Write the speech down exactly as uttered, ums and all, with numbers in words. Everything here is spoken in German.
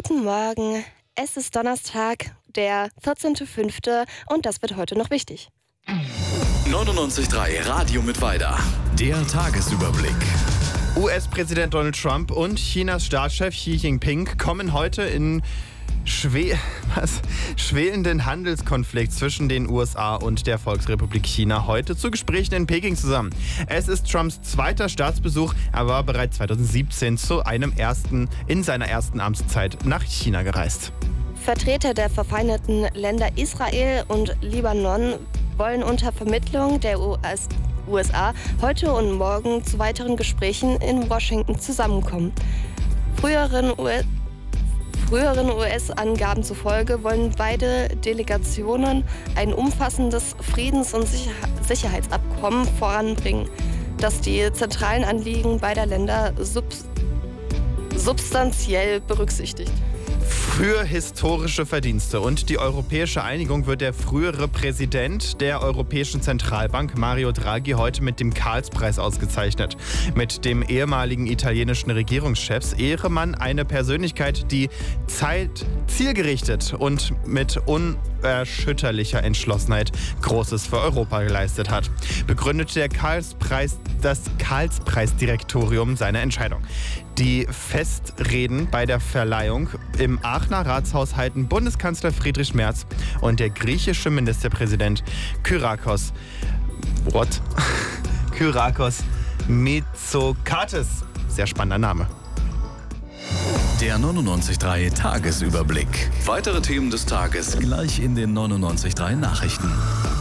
Guten Morgen, es ist Donnerstag, der vierzehnter fünfter und das wird heute noch wichtig. neunundneunzig Komma drei Radio Mittweida. Der Tagesüberblick. U S-Präsident Donald Trump und Chinas Staatschef Xi Jinping kommen heute in schwe- was? schwelenden Handelskonflikt zwischen den U S A und der Volksrepublik China heute zu Gesprächen in Peking zusammen. Es ist Trumps zweiter Staatsbesuch. Er war bereits zweitausendsiebzehn zu einem ersten, in seiner ersten Amtszeit nach China gereist. Vertreter der verfeindeten Länder Israel und Libanon wollen unter Vermittlung der U S A heute und morgen zu weiteren Gesprächen in Washington zusammenkommen. Früheren U S Früheren U S-Angaben zufolge wollen beide Delegationen ein umfassendes Friedens- und Sicher- Sicherheitsabkommen voranbringen, das die zentralen Anliegen beider Länder subs- substanziell berücksichtigt. Für historische Verdienste und die europäische Einigung wird der frühere Präsident der Europäischen Zentralbank, Mario Draghi, heute mit dem Karlspreis ausgezeichnet. Mit dem ehemaligen italienischen Regierungschefs ehre man eine Persönlichkeit, die Zeit zielgerichtet und mit unerschütterlicher Entschlossenheit Großes für Europa geleistet hat. Begründete der Karlspreis das Karlspreisdirektorium seine Entscheidung. Die Festreden bei der Verleihung im Aachener Ratshaus halten Bundeskanzler Friedrich Merz und der griechische Ministerpräsident Kyriakos What? Kyriakos Mitsotakis. Sehr spannender Name. Der neunundneunzig Komma drei Tagesüberblick. Weitere Themen des Tages gleich in den neunundneunzig Komma drei Nachrichten.